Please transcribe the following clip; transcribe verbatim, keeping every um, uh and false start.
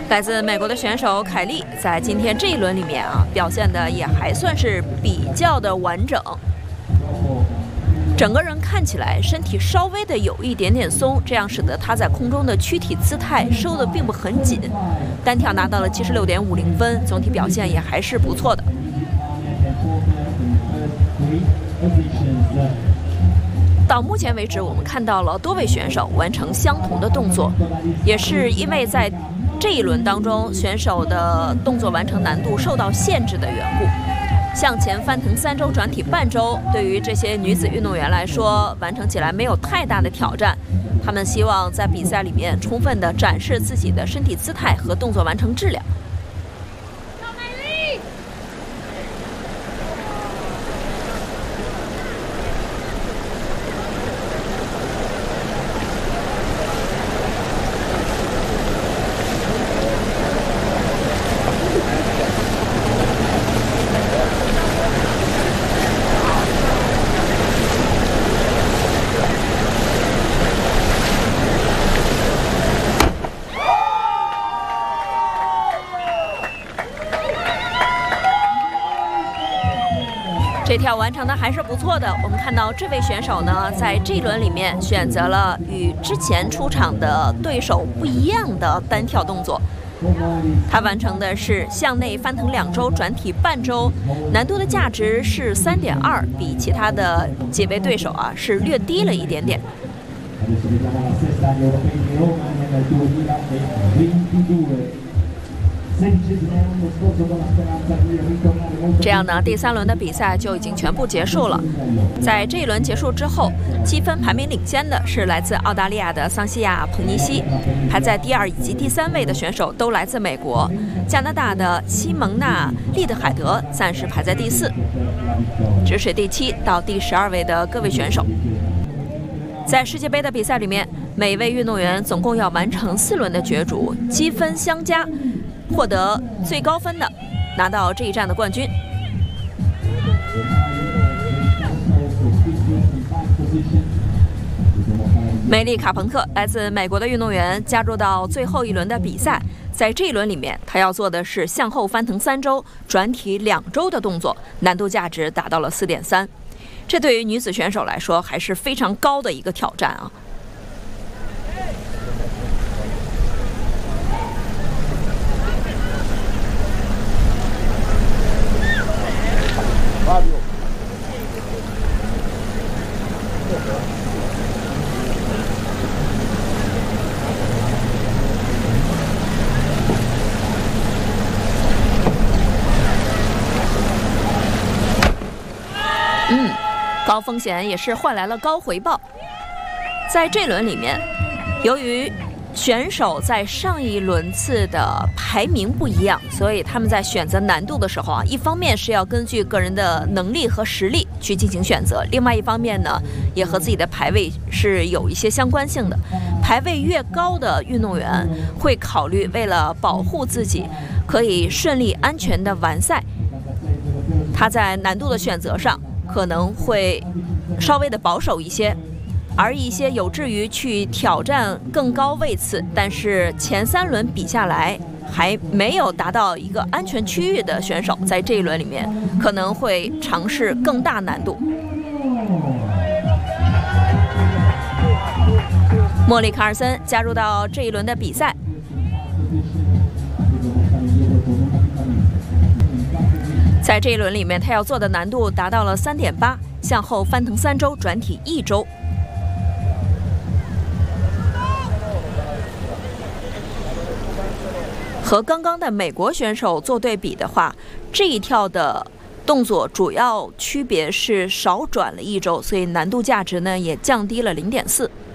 来自美国的选手凯利在今天这一轮里面啊，表现的也还算是比较的完整。整个人看起来身体稍微的有一点点松，这样使得他在空中的躯体姿态收的并不很紧。单跳拿到了七十六点五零分，总体表现也还是不错的。到目前为止，我们看到了多位选手完成相同的动作，也是因为在这一轮当中，选手的动作完成难度受到限制的缘故。向前翻腾三周转体半周，对于这些女子运动员来说，完成起来没有太大的挑战。她们希望在比赛里面充分的展示自己的身体姿态和动作完成质量。这跳完成的还是不错的。我们看到这位选手呢，在这一轮里面选择了与之前出场的对手不一样的单跳动作。他完成的是向内翻腾两周转体半周，难度的价值是三点二，比其他的几位对手啊是略低了一点点。这样呢，第三轮的比赛就已经全部结束了。在这一轮结束之后，积分排名领先的是来自澳大利亚的桑西亚·彭尼西，排在第二以及第三位的选手都来自美国。加拿大的西蒙娜·利德海德暂时排在第四，只是第七到第十二位的各位选手。在世界杯的比赛里面，每位运动员总共要完成四轮的角逐，积分相加，获得最高分的拿到这一站的冠军。梅丽卡彭特来自美国的运动员加入到最后一轮的比赛，在这一轮里面，她要做的是向后翻腾三周、转体两周的动作，难度价值达到了四点三。这对于女子选手来说还是非常高的一个挑战啊！嗯，高风险也是换来了高回报。在这轮里面，由于选手在上一轮次的排名不一样，所以他们在选择难度的时候啊，一方面是要根据个人的能力和实力去进行选择，另外一方面呢，也和自己的排位是有一些相关性的。排位越高的运动员会考虑为了保护自己，可以顺利安全的完赛，他在难度的选择上可能会稍微的保守一些，而一些有志于去挑战更高位次，但是前三轮比下来还没有达到一个安全区域的选手，在这一轮里面可能会尝试更大难度。莫里卡尔森加入到这一轮的比赛，在这一轮里面，他要做的难度达到了三点八，向后翻腾三周，转体一周。和刚刚的美国选手做对比的话，这一跳的动作主要区别是少转了一周，所以难度价值呢也降低了零点四。